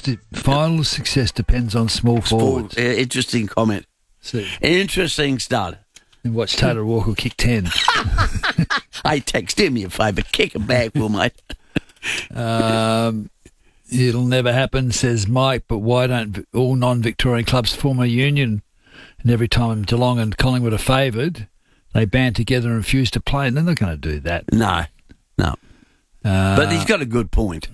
final success depends on small forwards. Interesting comment. See, Interesting start. and watch Taylor Walker kick 10. Hey, text him your favour. Kick him back, Will, mate. It'll never happen, says Mike, but why don't all non-Victorian clubs form a union? And every time Geelong and Collingwood are favoured, they band together and refuse to play, and they're not going to do that. No. But he's got a good point.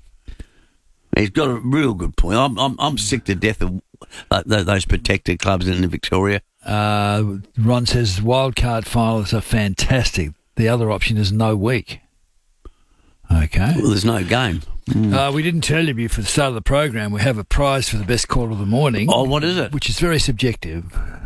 He's got a real good point. I'm sick to death of those protected clubs in Victoria. Ron says wildcard finalists are fantastic. The other option is no week. Okay. Well, there's no game. We didn't tell you before the start of the program we have a prize for the best call of the morning. Oh, what is it? Which is very subjective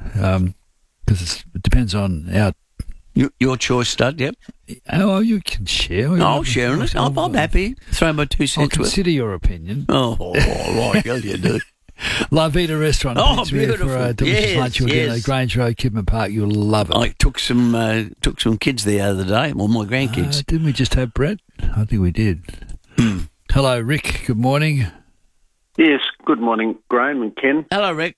because it depends on our... Your choice, Stud, yep. Oh, you can share. I'll share it. I'm happy. Throw my 2 I'll cents with. consider your opinion. Oh, right, yeah, you do. La Vida Restaurant. Oh, Pizzeria beautiful. For a delicious lunch or dinner. Yes. Grange Road, Kidman Park. You'll love it. I took some kids the other day, well, my grandkids. Didn't we just have Brett? I think we did. Hello, Rick. Good morning. Yes, good morning, Graham and Ken. Hello, Rick.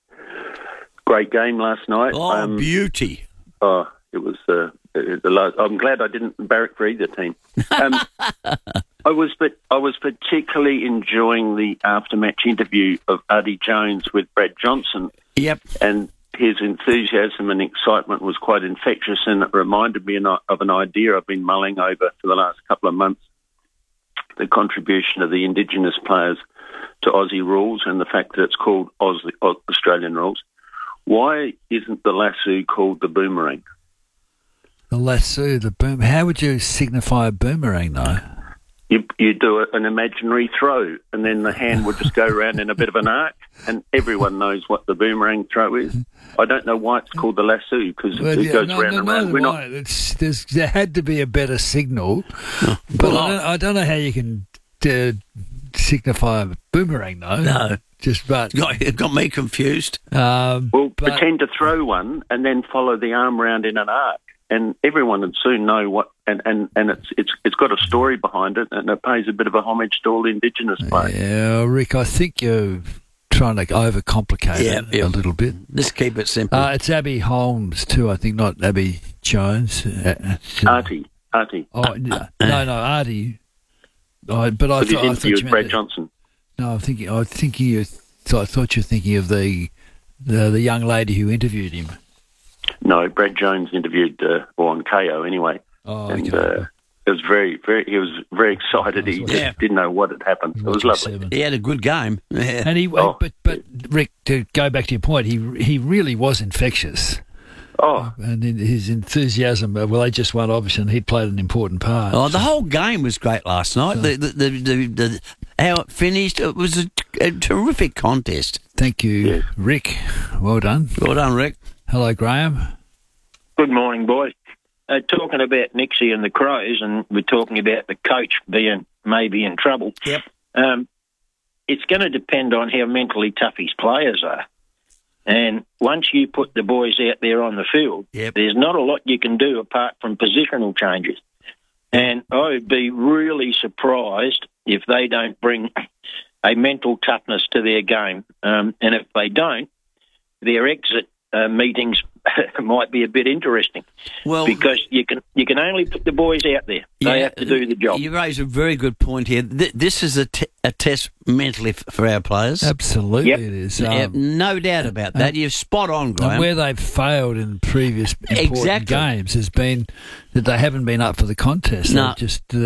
Great game last night. Oh, beauty. Oh, it was. I'm glad I didn't barrack for either team. I was particularly enjoying the after-match interview of Eddie Jones with Brad Johnson. Yep. And his enthusiasm and excitement was quite infectious, and it reminded me of an idea I've been mulling over for the last couple of months: the contribution of the Indigenous players to Aussie rules and the fact that it's called Australian rules. Why isn't the lasso called the boomerang? The lasso, the boom. How would you signify a boomerang, though? You do an imaginary throw, and then the hand would just go around in a bit of an arc, and everyone knows what the boomerang throw is. I don't know why it's called the lasso, because it goes round and round. There had to be a better signal, but I don't know how you can signify a boomerang, though. No. It got me confused. Pretend to throw one and then follow the arm round in an arc, and everyone would soon know what. And it's got a story behind it, and it pays a bit of a homage to all the Indigenous players. Yeah, Rick, I think you're trying to overcomplicate it a little bit. Let's keep it simple. It's Abby Holmes too, I think, not Abby Jones. Artie. Oh no, Artie. I thought you meant Brad Johnson. No, I thought you were thinking of the young lady who interviewed him. No, Brad Jones interviewed, on KO anyway. Oh, and okay. It was he was very excited. He just didn't know what had happened. It was lovely. He had a good game. Yeah. And but Rick, to go back to your point, he really was infectious. Oh. And his enthusiasm, they just won, obviously, and he played an important part. Oh, the whole game was great last night. The how it finished, it was a terrific contest. Thank you, Rick. Well done. Well done, Rick. Hello, Graham. Good morning, boys. Talking about Nixie and the Crows, and we're talking about the coach being maybe in trouble. Yep. It's going to depend on how mentally tough his players are. And once you put the boys out there on the field, there's not a lot you can do apart from positional changes. And I would be really surprised if they don't bring a mental toughness to their game. And if they don't, their exit meetings might be a bit interesting. Well, because you can only put the boys out there. They have to do the job. You raise a very good point here. This is a test mentally for our players. Absolutely, it is. No doubt about that. You're spot on, Graham. And where they've failed in previous important games has been that they haven't been up for the contest. No.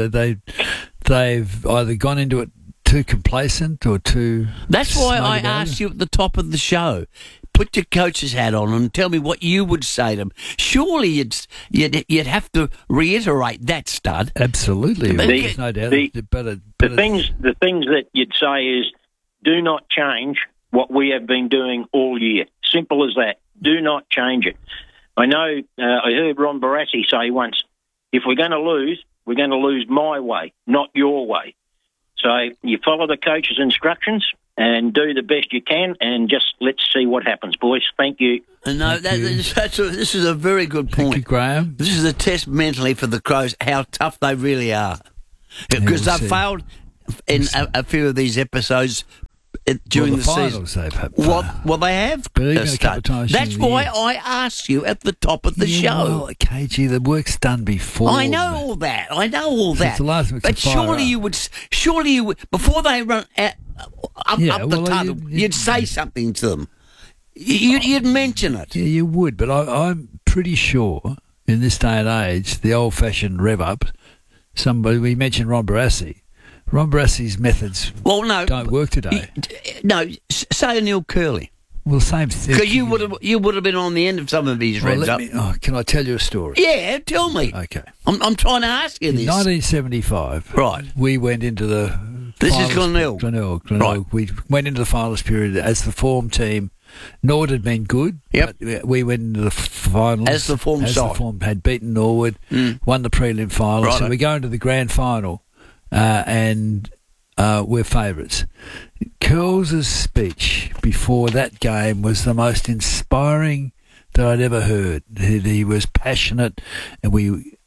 They've either gone into it too complacent or too... That's why I asked you at the top of the show, put your coach's hat on and tell me what you would say to them. Surely you'd have to reiterate that, Stud. Absolutely. There's no doubt. The things that you'd say is, do not change what we have been doing all year. Simple as that. Do not change it. I know, I heard Ron Barassi say once, if we're going to lose my way, not your way. So you follow the coach's instructions and do the best you can, and just let's see what happens, boys. Thank you. No, this is a very good point. Thank you, Graham. This is a test mentally for the Crows, how tough they really are. Because they've failed in a few of these episodes during the the finals, season. they've had. Well, they have. But even a couple of times That's during the why year. I asked you at the top of the show. Well, KG, the work's done before. I know all that. It's the last week to But fire surely up. you would, before they run up the tunnel, you'd say something to them. You'd mention it. Yeah, you would, but I'm pretty sure in this day and age, the old-fashioned rev-up, we mentioned Ron Barassi. Ron Barassi's methods don't work today. Say Neil Curley. Well, same thing. Because you would have been on the end of some of these revs up. Can I tell you a story? Yeah, tell me. Okay. I'm trying to ask you In this. 1975, Right. we went into the... This is Glenelg. Glenelg. Right. We went into the finals period as the form team. Norwood had been good. Yep. But we went into the finals. As the form side. The form had beaten Norwood, won the prelim final. Righto. So we go into the grand final and we're favourites. Curls' speech before that game was the most inspiring that I'd ever heard. He was passionate, and we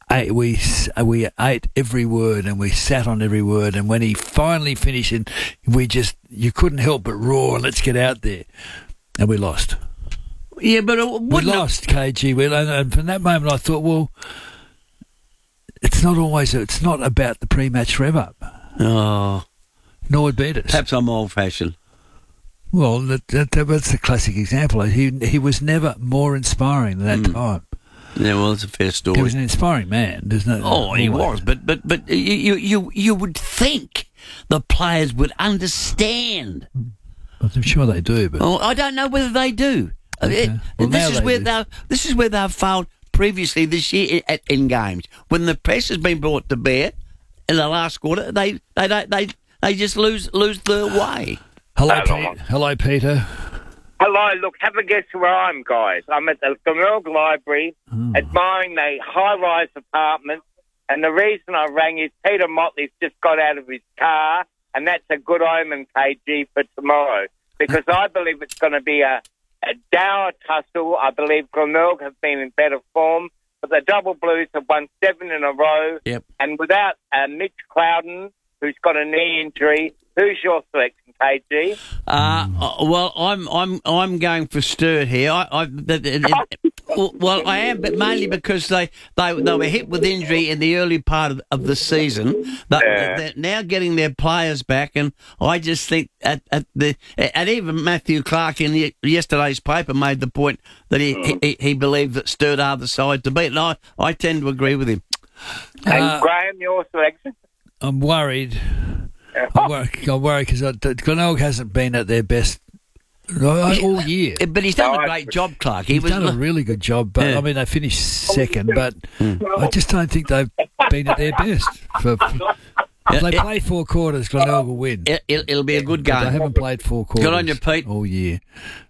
ate every word, and we sat on every word. And when he finally finished, you couldn't help but roar, "Let's get out there!" And we lost. Yeah, but we lost, KG. And from that moment, I thought, well, it's not about the pre-match rev up. Oh, Norwood beat us. perhaps I'm old-fashioned. Well, that's a classic example. He was never more inspiring than that time. Yeah, well, it's a fair story. He was an inspiring man. There's no. Oh, he was, but you would think the players would understand. I'm sure they do, but I don't know whether they do. Okay. Well, this is where they've failed previously this year in games when the press has been brought to bear in the last quarter. They just lose the way. Hello, Peter. Hello, look, have a guess where I'm, guys. I'm at the Glenelg Library, admiring the high-rise apartment, and the reason I rang is Peter Motley's just got out of his car, and that's a good omen, KG, for tomorrow, because I believe it's going to be a dour tussle. I believe Glenelg have been in better form, but the Double Blues have won 7 in a row, and without Mitch Clouden, who's got a knee injury, who's your selection, KG? Well, I'm going for Sturt here. Well, I am, but mainly because they were hit with injury in the early part of the season. They're now getting their players back, and I just think and even Matthew Clark in yesterday's paper made the point that he believed that Sturt are the side to beat, and I tend to agree with him. And Graham, your selection? I'm worried. I'm worried because Glenelg hasn't been at their best all year. But he's done a great job, Clark. He's done a really good job. But I mean, they finished second, but I just don't think they've been at their best. If they play 4 quarters, Glenelg will win. It'll be a good game. But they haven't played 4 quarters. Good on you, Pete. All year.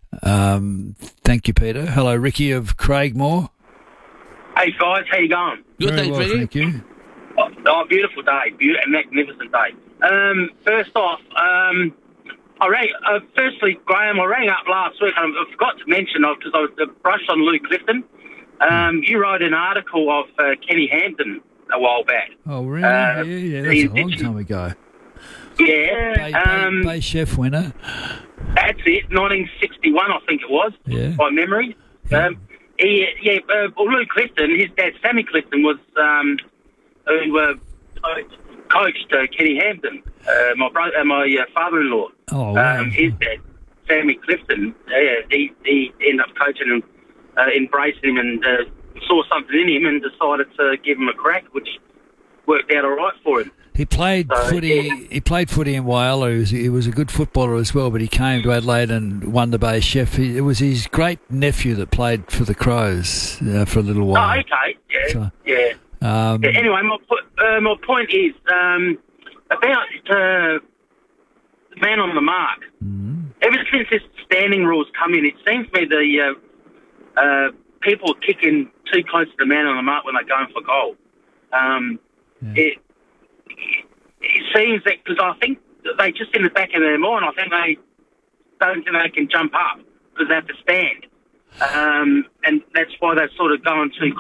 Thank you, Peter. Hello, Ricky of Craigmore. Hey guys, how you going? Good, Very well, Ricky. thank you. Oh, beautiful day, magnificent day. First off, firstly, Graham, I rang up last week and I forgot to mention because I was brushed on Luke Clifton. You wrote an article of Kenny Hampton a while back. Oh, really? Yeah, that's a long time ago. Yeah. Bay Chef winner. That's it, 1961, I think it was, by memory. Luke Clifton, his dad, Sammy Clifton, was who coached Kenny Hampton, my father-in-law. Oh, wow. His dad, Sammy Clifton, he ended up coaching him, embracing him, and saw something in him and decided to give him a crack, which worked out all right for him. He played footy. Yeah. He played footy in Whyalla. He was a good footballer as well, but he came to Adelaide and won the Bay Chef. It was his great nephew that played for the Crows for a little while. Oh, okay, yeah, So, Anyway, my point is about the man on the mark. Mm-hmm. Ever since this standing rule's come in, it seems to me the people are kicking too close to the man on the mark when they're going for goal. It seems that because I think they just in the back of their mind, I think they don't think they can jump up because they have to stand, and that's why they're sort of going too close.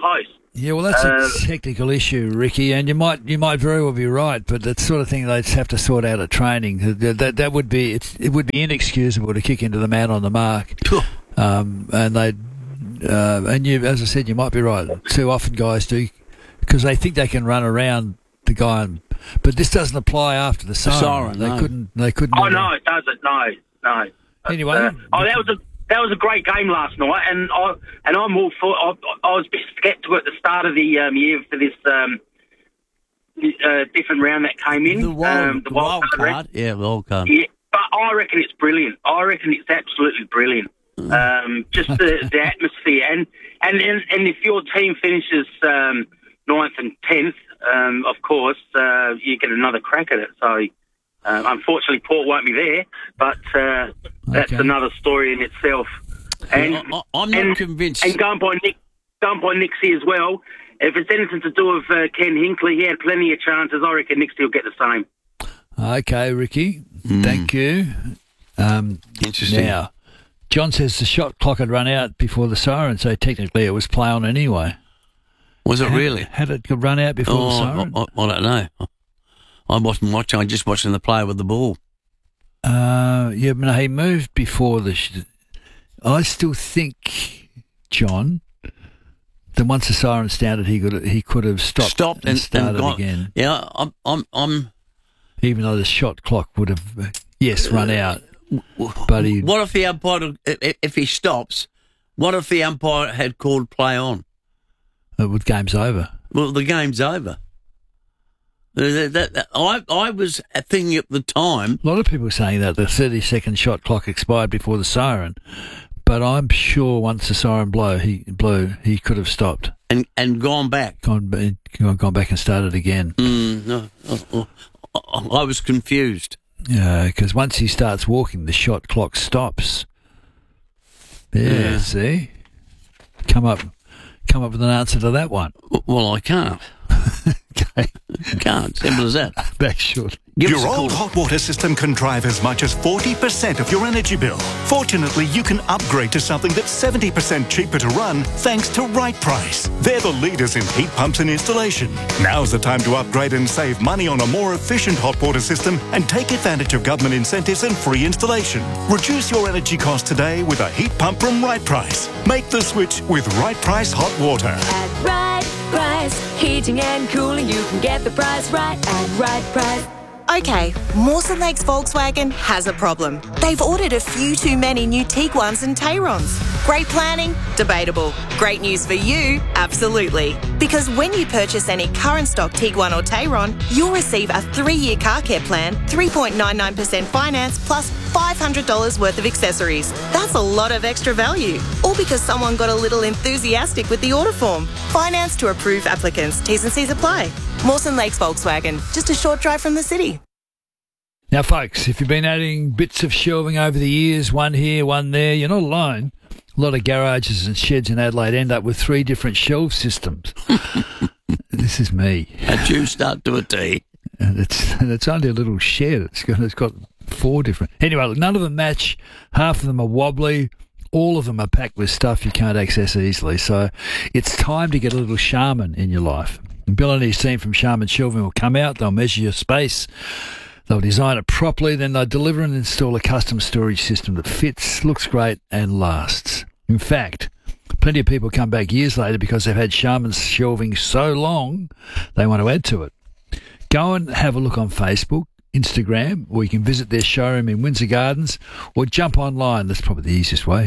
Yeah, well, that's a technical issue, Ricky, and you might very well be right, but that's the sort of thing they'd have to sort out at training. That would be it would be inexcusable to kick into the man on the mark, and you, as I said, you might be right. Too often guys do because they think they can run around the guy, but this doesn't apply after the siren. They couldn't. Oh no, it doesn't. No. Anyway, that was a great game last night, and I'm all for. I was a bit sceptical at the start of the year for this different round that came in. The wild card. Yeah, the wild card. Yeah, but I reckon it's brilliant. I reckon it's absolutely brilliant. Just the atmosphere, and if your team finishes 9th and 10th, of course, you get another crack at it. So. Unfortunately, Port won't be there, but that's another story in itself. And I'm not convinced. And going by Nixie as well. If it's anything to do with Ken Hinkley, he had plenty of chances. I reckon Nixie will get the same. Okay, Ricky. Thank you. Interesting. Now, John says the shot clock had run out before the siren, so technically it was play on anyway. Was it really? Had it run out before the siren? I don't know. I wasn't watching. I was just watching the player with the ball. Yeah, no, he moved before the. I still think, John, that once the siren sounded, he could have stopped and started again. Yeah, I'm. Even though the shot clock would have run out, but he. What if the umpire, if he stops? What if the umpire had called play on? The game's over. Well, the game's over. I was thinking at the time. A lot of people saying that the 30-second shot clock expired before the siren, but I'm sure once the siren blew, he could have stopped and gone back, gone back and started again. No, I was confused. Yeah, because once he starts walking, the shot clock stops. Yeah, see, come up with an answer to that one. Well, I can't. Okay. Can't. Simple as that. Back shortly. Your old hot water system can drive as much as 40% of your energy bill. Fortunately, you can upgrade to something that's 70% cheaper to run thanks to Right Price. They're the leaders in heat pumps and installation. Now's the time to upgrade and save money on a more efficient hot water system and take advantage of government incentives and free installation. Reduce your energy costs today with a heat pump from Right Price. Make the switch with Right Price Hot Water. At Right Price, heating and cooling, you can get the price right at Right Price. Okay, Mawson Lakes Volkswagen has a problem. They've ordered a few too many new Tiguans and Tayrons. Great planning? Debatable. Great news for you? Absolutely. Because when you purchase any current stock Tiguan or Tayron, you'll receive a 3-year car care plan, 3.99% finance, plus $500 worth of accessories. That's a lot of extra value. All because someone got a little enthusiastic with the order form. Finance to approved applicants. T's and C's apply. Mawson Lakes Volkswagen, just a short drive from the city. Now, folks, if you've been adding bits of shelving over the years, one here, one there, you're not alone. A lot of garages and sheds in Adelaide end up with 3 different shelf systems. This is me. How'd you start to a T? And it's only a little shed. It's got 4 different. Anyway, look, none of them match. Half of them are wobbly. All of them are packed with stuff you can't access easily. So it's time to get a little Charmin in your life. And Bill and his team from Charmin Shelving will come out. They'll measure your space. They'll design it properly. Then they'll deliver and install a custom storage system that fits, looks great, and lasts. In fact, plenty of people come back years later because they've had Charmin's shelving so long, they want to add to it. Go and have a look on Facebook, Instagram, or you can visit their showroom in Windsor Gardens, or jump online. That's probably the easiest way.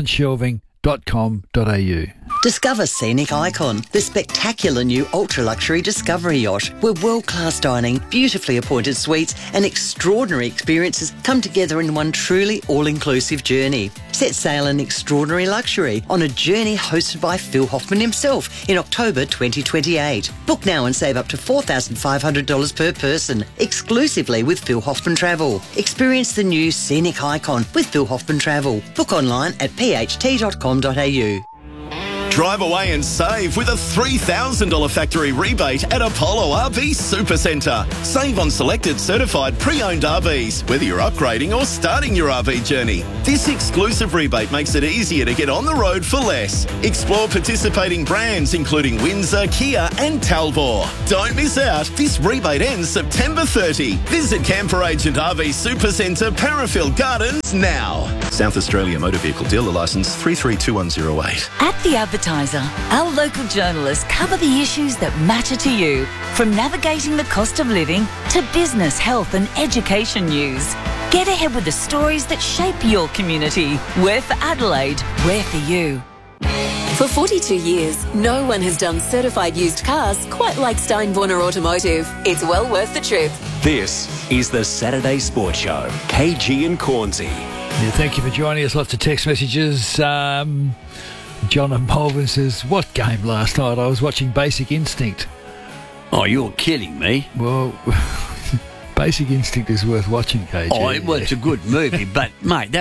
charminshelving.com.au. Discover Scenic Icon, the spectacular new ultra-luxury Discovery yacht, where world-class dining, beautifully appointed suites and extraordinary experiences come together in one truly all-inclusive journey. Set sail in extraordinary luxury on a journey hosted by Phil Hoffman himself in October 2028. Book now and save up to $4,500 per person, exclusively with Phil Hoffman Travel. Experience the new Scenic Icon with Phil Hoffman Travel. Book online at pht.com.au. Drive away and save with a $3,000 factory rebate at Apollo RV Supercentre. Save on selected certified pre-owned RVs, whether you're upgrading or starting your RV journey. This exclusive rebate makes it easier to get on the road for less. Explore participating brands including Windsor, Kia and Talbot. Don't miss out. This rebate ends September 30. Visit Camper Agent RV Supercentre, Parafield Gardens now. South Australia Motor Vehicle Dealer Licence 332108. At The Advertiser, our local journalists cover the issues that matter to you, from navigating the cost of living to business, health and education news. Get ahead with the stories that shape your community. We're for Adelaide, we're for you. For 42 years, no one has done certified used cars quite like Steinborner Automotive. It's well worth the trip. This is the Saturday Sports Show. KG and Cornsey. Yeah, thank you for joining us. Lots of text messages. John and Malvern says, what game last night? I was watching Basic Instinct. Oh, you're kidding me. Well, Basic Instinct is worth watching, KG. Oh, well, it's a good movie, but, mate,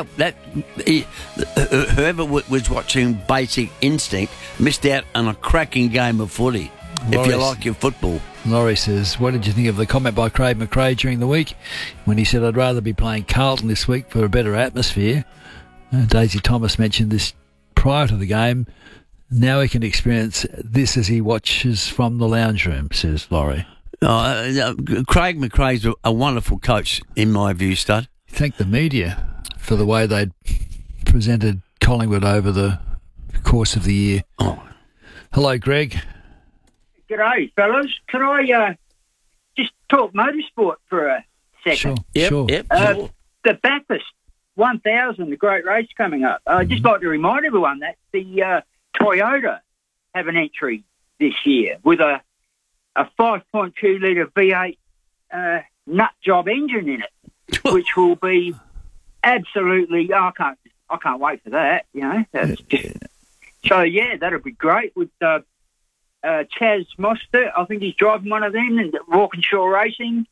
whoever was watching Basic Instinct missed out on a cracking game of footy, if you like your football. Laurie says, what did you think of the comment by Craig McRae during the week when he said, I'd rather be playing Carlton this week for a better atmosphere? Daisy Thomas mentioned this prior to the game. Now he can experience this as he watches from the lounge room, says Laurie. Craig McRae's a wonderful coach, in my view, Stud. Thank the media for the way they presented Collingwood over the course of the year. Oh. Hello, Greg. G'day, fellas. Can I just talk motorsport for a second? Sure. The Bathurst 1000, the great race coming up. I'd just like to remind everyone that the Toyota have an entry this year with a 5.2 litre V8 nut job engine in it, which will be absolutely. I can't wait for that. You know, so yeah, that'll be great with. Chaz Moster, I think he's driving one of them in Walkinshaw Racing.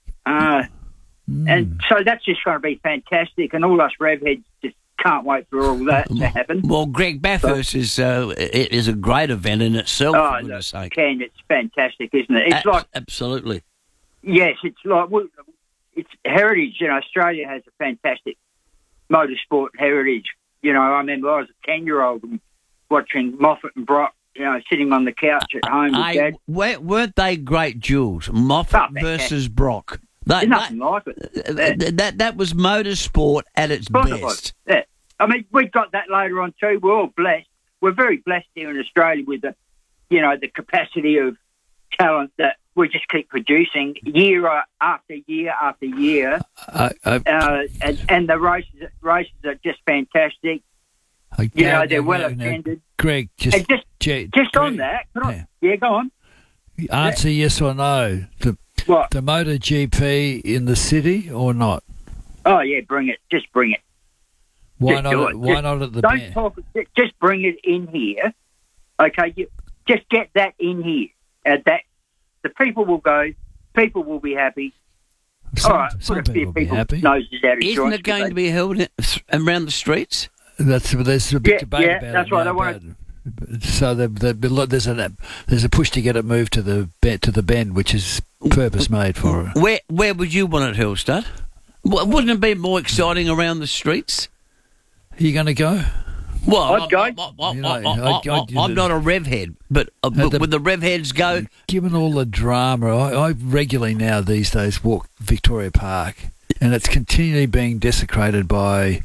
And so that's just going to be fantastic, and all us rev heads just can't wait for all that to happen. Well, Greg, Bathurst is a great event in itself, for goodness sake. Ken, it's fantastic, isn't it? It's absolutely. Yes, it's like it's heritage. You know, Australia has a fantastic motorsport heritage. You know, I remember I was a 10-year-old and watching Moffat and Brock. You know, sitting on the couch at home with Dad. Weren't they great duels? Moffat versus Brock. There's nothing like it. That was motorsport at its best. Yeah. I mean, we got that later on too. We're all blessed. We're very blessed here in Australia with the capacity of talent that we just keep producing year after year after year. And the races are just fantastic. They're well attended. Greg, just on that. Go on. Answer yes or no. The MotoGP in the city or not? Oh yeah, bring it. Just bring it. Why not at the bend? Just bring it in here. Okay, just get that in here. That the people will go. People will be happy. All right, some people will be happy. Noses out of Isn't it going to be held around the streets? There's a big debate about it. That's right. I want So there's a push to get it moved to the bend, which is purpose made for it. Where would you want it held, Stud? Wouldn't it be more exciting around the streets? Are you going to go? Well, I'd go. I'm not a rev head, but would the rev heads go? Given all the drama, I regularly now these days walk Victoria Park, and it's continually being desecrated by.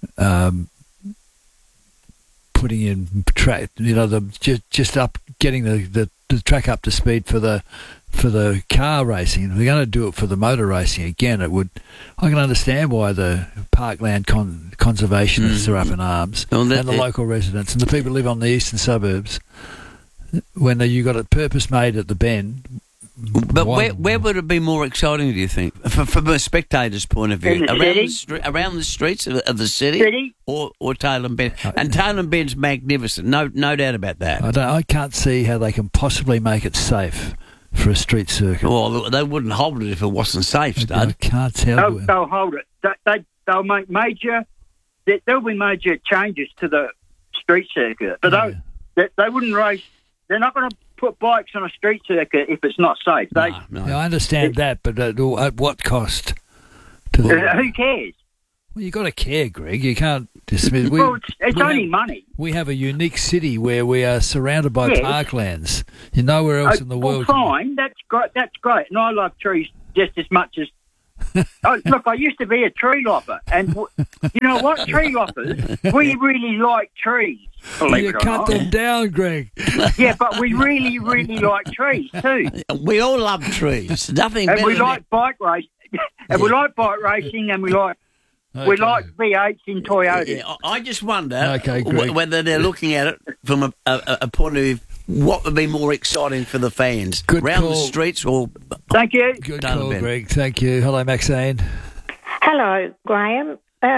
Putting in track, just up getting the track up to speed for the car racing. If they're going to do it for the motor racing again, it would. I can understand why the parkland conservationists are up in arms, and the local residents and the people who live on the eastern suburbs. When you got it purpose made at the bend. But where would it be more exciting, do you think, from a spectator's point of view? Around the streets of the city? Or Taylor Bend? And Taylor Bend's magnificent, no doubt about that. I can't see how they can possibly make it safe for a street circuit. Well, they wouldn't hold it if it wasn't safe, Stud. I can't tell. They'll hold it. They'll make there'll be major changes to the street circuit. But they wouldn't race. They're not going to put bikes on a street circuit if it's not safe. Yeah, I understand that, but at what cost? To who cares? Well, you got to care, Greg. You can't dismiss. Well, it's only money. We have a unique city where we are surrounded by parklands. You nowhere else in the world. Fine, that's great. That's great, and I love trees just as much as. Look, I used to be a tree lopper, and you know what? Tree loppers, we really like trees. You cut them down, Greg. Yeah, but we really, really like trees too. We all love trees. Nothing. And better we than like bike racing. And we like bike racing, and we like V8s in Toyota. Yeah, I just wonder Greg. whether they're looking at it from a point of view. What would be more exciting for the fans? Round the streets or... Thank you. Good call, Greg. Thank you. Hello, Maxine. Hello, Graham.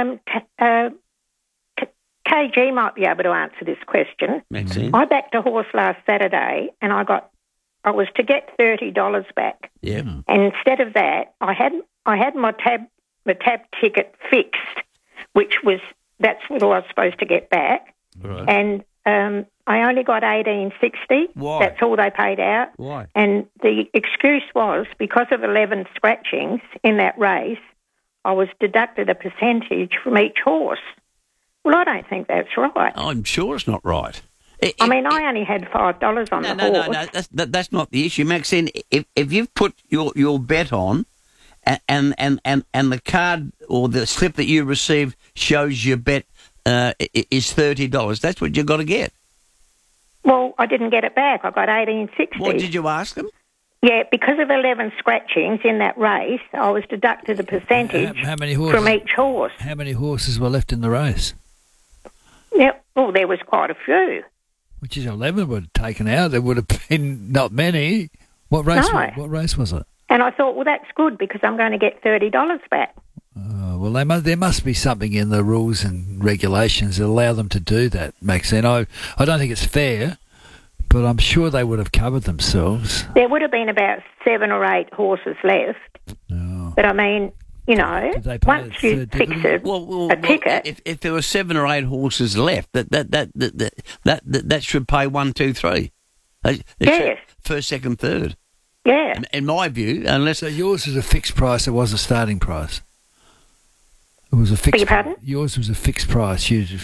KG might be able to answer this question. Maxine. I backed a horse last Saturday and I was to get $30 back. Yeah. And instead of that, I had my tab ticket fixed, that's what I was supposed to get back. Right. And I only got $18.60. Why? That's all they paid out. Why? And the excuse was because of 11 scratchings in that race, I was deducted a percentage from each horse. Well, I don't think that's right. I'm sure it's not right. I only had $5 on the horse. No. That's not the issue, Maxine. If you've put your bet on, and the card or the slip that you receive shows your bet is $30, that's what you've got to get. Well, I didn't get it back. I got $18.60. What did you ask them? Yeah, because of 11 scratchings in that race, I was deducted a percentage How many horses, from each horse. How many horses were left in the race? Yeah, well, there was quite a few. Which is 11 were taken out. There would have been not many. What race? No. What race was it? And I thought, well, that's good because I'm going to get $30 back. Well, there must be something in the rules and regulations that allow them to do that, Maxine. I don't think it's fair, but I'm sure they would have covered themselves. There would have been about 7 or 8 horses left. No. But, once you fix a ticket... If there were 7 or 8 horses left, that should pay 1, 2, 3. Yes. First, second, third. Yeah. In my view, unless... So yours was a fixed price, it was a starting price? It was a fixed... Beg your pardon? Yours was a fixed price. Yes.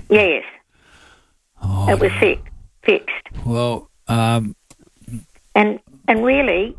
Oh, it was fixed. Well... And really,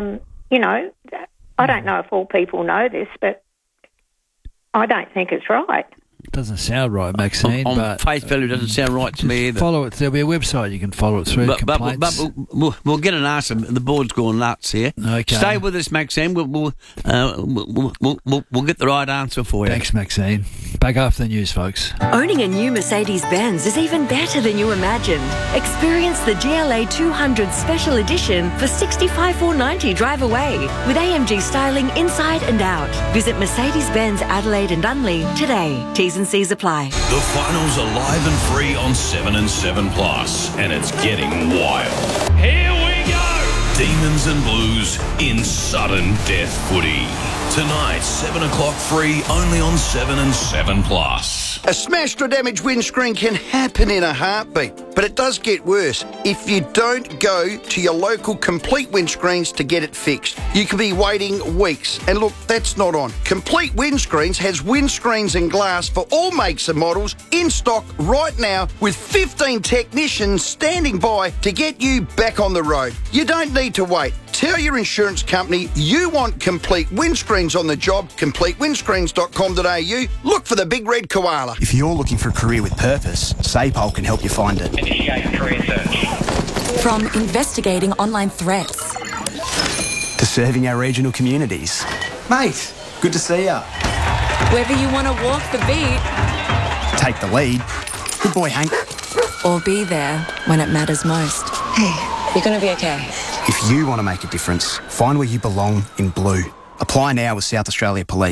I don't know if all people know this, but I don't think it's right. It doesn't sound right, Maxine. On face value, it doesn't sound right to me either. Follow it. There'll be a website you can follow it through. But we'll get an answer. The board's gone nuts here. Okay. Stay with us, Maxine. We'll get the right answer for you. Thanks, Maxine. Back after the news, folks. Owning a new Mercedes-Benz is even better than you imagined. Experience the GLA 200 Special Edition for $65,490 drive away with AMG styling inside and out. Visit Mercedes-Benz Adelaide and Unley today. T's and C's apply. The finals are live and free on 7 and 7 Plus, and it's getting wild. Here we go! Demons and Blues in sudden death footy. Tonight, 7 o'clock free, only on 7 and 7 Plus. A smashed or damaged windscreen can happen in a heartbeat, but it does get worse if you don't go to your local Complete Windscreens to get it fixed. You could be waiting weeks, and look, that's not on. Complete Windscreens has windscreens and glass for all makes and models in stock right now with 15 technicians standing by to get you back on the road. You don't need to wait. Tell your insurance company you want Complete Windscreens on the job. CompleteWindscreens.com.au. Look for the big red koala. If you're looking for a career with purpose, SAPOL can help you find it. Initiate career search. From investigating online threats to serving our regional communities. Mate, good to see ya. Whether you want to walk the beat, take the lead. Good boy, Hank. Or be there when it matters most. Hey, you're going to be okay. If you want to make a difference, find where you belong in blue. Apply now with South Australia Police.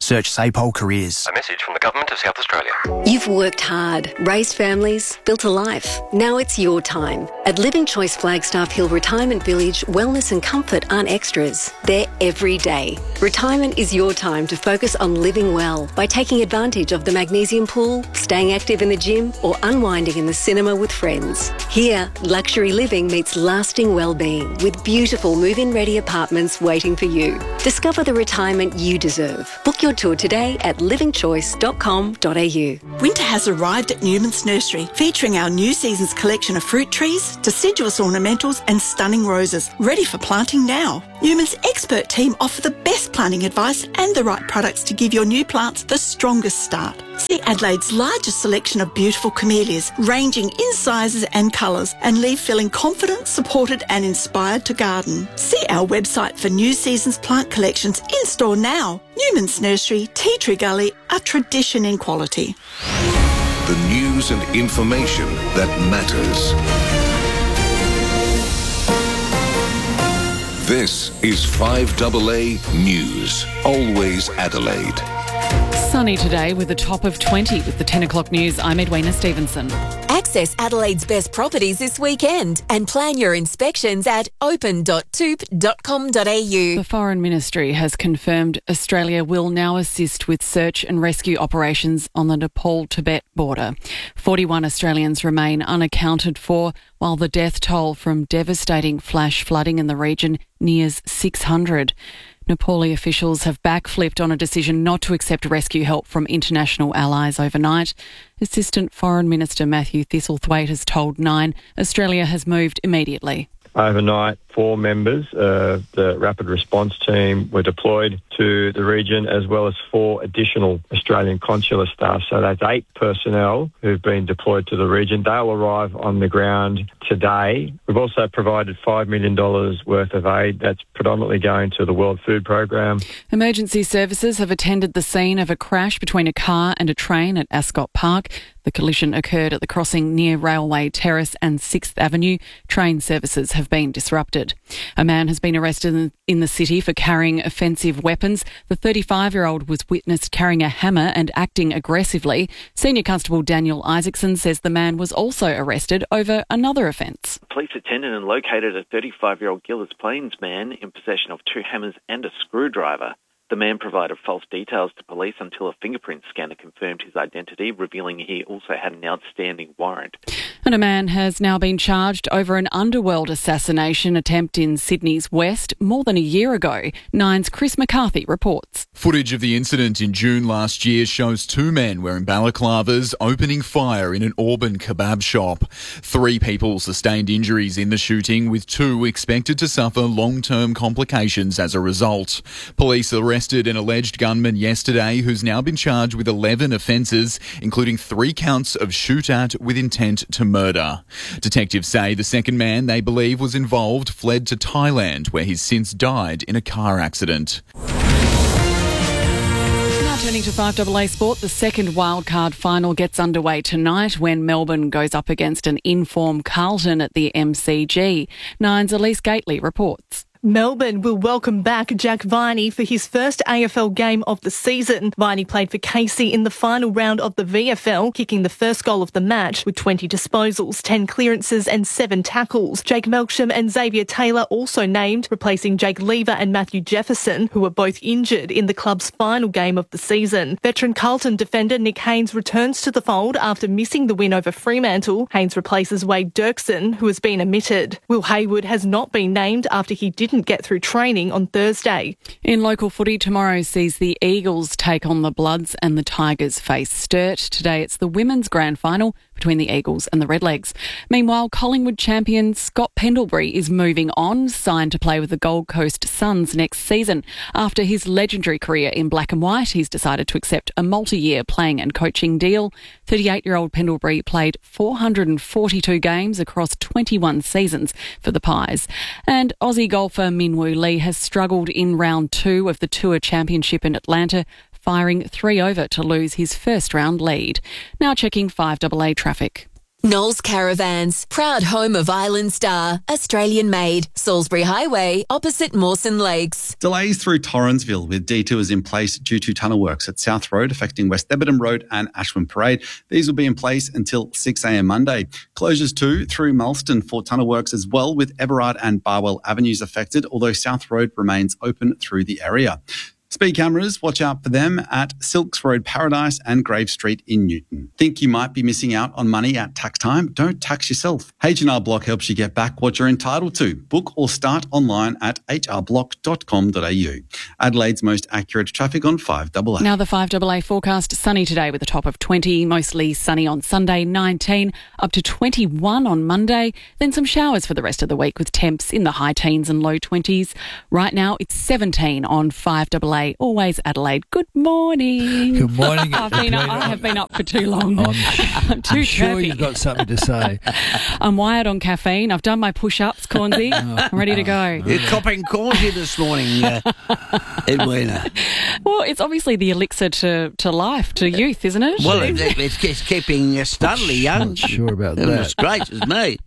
Search SAPOL Careers. A message from the Government of South Australia. You've worked hard, raised families, built a life. Now it's your time. At Living Choice Flagstaff Hill Retirement Village, wellness and comfort aren't extras. They're every day. Retirement is your time to focus on living well by taking advantage of the magnesium pool, staying active in the gym, or unwinding in the cinema with friends. Here, luxury living meets lasting well-being with beautiful move-in ready apartments waiting for you. Discover the retirement you deserve. Book your tour today at livingchoice.com.au. Winter has arrived at Newman's Nursery, featuring our new season's collection of fruit trees, deciduous ornamentals and stunning roses, ready for planting now. Newman's expert team offer the best planting advice and the right products to give your new plants the strongest start. See Adelaide's largest selection of beautiful camellias, ranging in sizes and colours, and leave feeling confident, supported and inspired to garden. See our website for new season's plant collections in store now. Newman's Nursery, Tea Tree Gully, a tradition in quality. The news and information that matters. This is 5AA News. Always Adelaide. Sunny today with a top of 20 with the 10 o'clock news. I'm Edwina Stevenson. Access Adelaide's best properties this weekend and plan your inspections at open.toop.com.au. The Foreign Ministry has confirmed Australia will now assist with search and rescue operations on the Nepal-Tibet border. 41 Australians remain unaccounted for, while the death toll from devastating flash flooding in the region nears 600. Nepali officials have backflipped on a decision not to accept rescue help from international allies overnight. Assistant Foreign Minister Matthew Thistlethwaite has told Nine Australia has moved immediately. Overnight, 4 members of the Rapid Response Team were deployed to the region, as well as 4 additional Australian consular staff. So that's 8 personnel who've been deployed to the region. They'll arrive on the ground today. We've also provided $5 million worth of aid that's predominantly going to the World Food Programme. Emergency services have attended the scene of a crash between a car and a train at Ascot Park. The collision occurred at the crossing near Railway Terrace and 6th Avenue. Train services have been disrupted. A man has been arrested in the city for carrying offensive weapons. The 35-year-old was witnessed carrying a hammer and acting aggressively. Senior Constable Daniel Isaacson says the man was also arrested over another offence. Police attended and located a 35-year-old Gillers Plains man in possession of 2 hammers and a screwdriver. The man provided false details to police until a fingerprint scanner confirmed his identity, revealing he also had an outstanding warrant. And a man has now been charged over an underworld assassination attempt in Sydney's West more than a year ago. Nine's Chris McCarthy reports. Footage of the incident in June last year shows 2 men wearing balaclavas opening fire in an Auburn kebab shop. 3 people sustained injuries in the shooting, with 2 expected to suffer long-term complications as a result. Police arrested an alleged gunman yesterday who's now been charged with 11 offences, including 3 counts of shoot at with intent to murder. Detectives say the second man they believe was involved fled to Thailand, where he's since died in a car accident. Now turning to 5AA Sport, the second wildcard final gets underway tonight when Melbourne goes up against an in-form Carlton at the MCG. Nine's Elise Gately reports. Melbourne will welcome back Jack Viney for his first AFL game of the season. Viney played for Casey in the final round of the VFL, kicking the first goal of the match with 20 disposals, 10 clearances and 7 tackles. Jake Melksham and Xavier Taylor also named, replacing Jake Lever and Matthew Jefferson, who were both injured in the club's final game of the season. Veteran Carlton defender Nick Haynes returns to the fold after missing the win over Fremantle. Haynes replaces Wade Dirksen, who has been omitted. Will Hayward has not been named after he didn't get through training on Thursday. In local footy, tomorrow sees the Eagles take on the Bloods and the Tigers face Sturt. Today it's the women's grand final between the Eagles and the Redlegs. Meanwhile, Collingwood champion Scott Pendlebury is moving on, signed to play with the Gold Coast Suns next season. After his legendary career in black and white, he's decided to accept a multi-year playing and coaching deal. 38-year-old Pendlebury played 442 games across 21 seasons for the Pies. And Aussie golfer Min Woo Lee has struggled in round 2 of the Tour Championship in Atlanta, firing 3 over to lose his first round lead. Now checking 5AA traffic. Knowles Caravans, proud home of Island Star, Australian made, Salisbury Highway, opposite Mawson Lakes. Delays through Torrensville with detours in place due to tunnel works at South Road affecting West Theberton Road and Ashwin Parade. These will be in place until 6 a.m. Monday. Closures too through Malston for tunnel works as well, with Everard and Barwell Avenues affected, although South Road remains open through the area. Speed cameras, watch out for them at Silks Road Paradise and Grave Street in Newton. Think you might be missing out on money at tax time? Don't tax yourself. H&R Block helps you get back what you're entitled to. Book or start online at hrblock.com.au. Adelaide's most accurate traffic on 5AA. Now the 5AA forecast, sunny today with a top of 20, mostly sunny on Sunday, 19, up to 21 on Monday, then some showers for the rest of the week with temps in the high teens and low 20s. Right now it's 17 on 5AA. Always Adelaide. Good morning. Good morning. I have been up for too long. I'm too sure chirpy. you've got something to say. I'm wired on caffeine. I've done my push-ups, Cornsey. I'm ready to go. You're copping Cornsey this morning, Edwina. Well, it's obviously the elixir to life, to youth, isn't it? Well, it's keeping Studley young. Not sure about that. Goodness gracious me.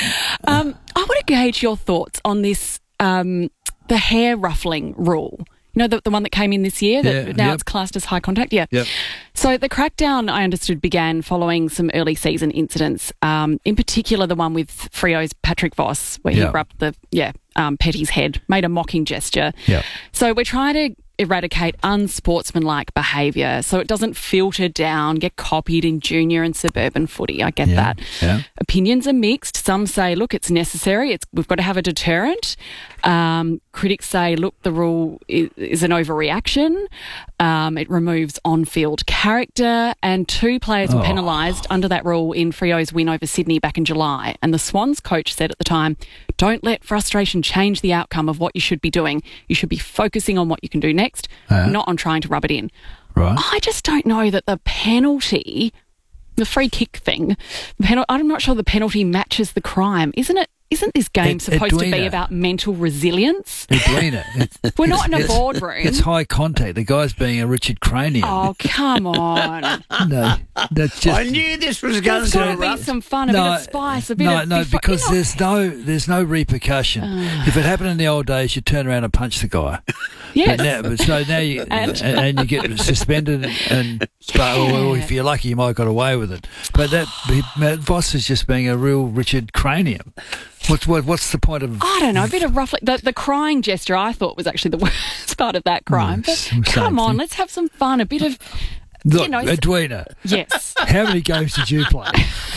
I want to gauge your thoughts on this, the hair ruffling rule. You know, the one that came in this year, that now it's classed as high contact? Yeah. Yep. So the crackdown, I understood, began following some early season incidents, in particular the one with Freo's Patrick Voss, where he rubbed Petty's head, made a mocking gesture. Yep. So we're trying to eradicate unsportsmanlike behaviour so it doesn't filter down, get copied in junior and suburban footy. I get that. Yeah. Opinions are mixed. Some say, look, it's necessary. We've got to have a deterrent. Critics say, look, the rule is an overreaction. It removes on-field character, and 2 players were penalised under that rule in Freo's win over Sydney back in July. And the Swans coach said at the time, don't let frustration change the outcome of what you should be doing. You should be focusing on what you can do next, not on trying to rub it in. Right. I just don't know that the penalty, the free kick thing, I'm not sure the penalty matches the crime. Isn't this game supposed to be about mental resilience? Edwina, we're not in a boardroom. It's high contact. The guy's being a Richard Cranium. Oh, come on. No, that's just... I knew this was going to be some fun, a bit of spice, a bit of... No, because there's no repercussion. If it happened in the old days, you'd turn around and punch the guy. Yes. But now you and you get suspended, or if you're lucky, you might have got away with it. But Voss is just being a real Richard Cranium. What's the point of... I don't know, a bit of roughly... The crying gesture I thought was actually the worst part of that crime. But come on, let's have some fun, a bit of... Look, Edwina. Yes. How many games did you play?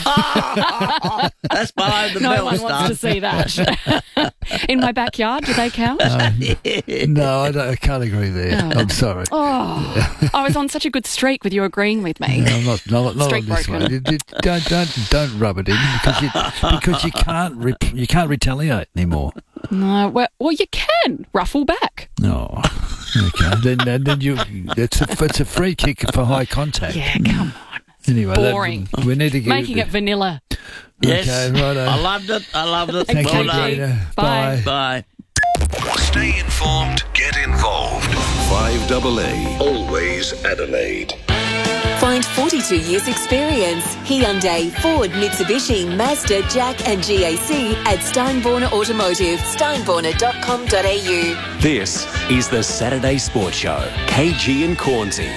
That's behind the bell. No one wants to see that. In my backyard, do they count? No, I can't agree there. Oh. I'm sorry. Oh, I was on such a good streak with you agreeing with me. No, I'm not on this one. Don't rub it in because you can't retaliate anymore. No, well, you can ruffle back. No. Okay, then it's a free kick for high contact. Yeah, come on. Anyway, boring. We need to get making it vanilla. Yes, okay, righto. I loved it. Thank you, Gina. Bye. Stay informed, get involved. 5AA, always Adelaide. Find 42 years experience. Hyundai, Ford, Mitsubishi, Mazda, Jack and GAC at Steinborner Automotive, steinborner.com.au. This is the Saturday Sports Show. KG and Cornsey.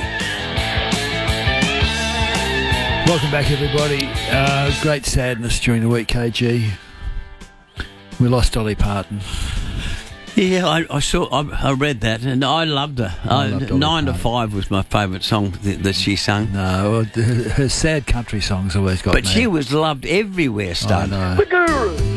Welcome back, everybody. Great sadness during the week, KG. We lost Dolly Parton. Yeah, I read that and I loved her. 9 to 5 was my favourite song that she sang. No, her sad country songs always got me. But she was loved everywhere, Stan. I know.